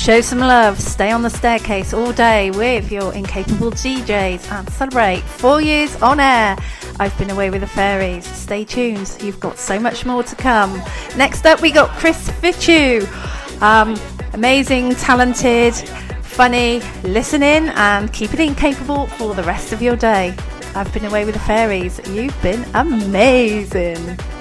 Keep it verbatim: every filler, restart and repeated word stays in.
Show some love, stay on the staircase all day with your incapable D Js and celebrate four years on air. I've been away with the fairies. Stay tuned, you've got so much more to come. Next up we got Chris Fichu. Um, amazing, talented, funny. Listen in and keep it incapable for the rest of your day. I've been away with the fairies. You've been amazing.